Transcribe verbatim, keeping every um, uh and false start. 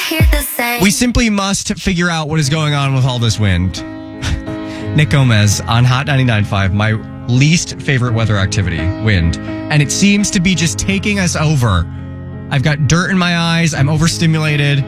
hear the same. We simply must figure out what is going on with all this wind. Nick Gomez on Hot ninety-nine point five, my least favorite weather activity, wind. And it seems to be just taking us over. I've got dirt in my eyes. I'm overstimulated.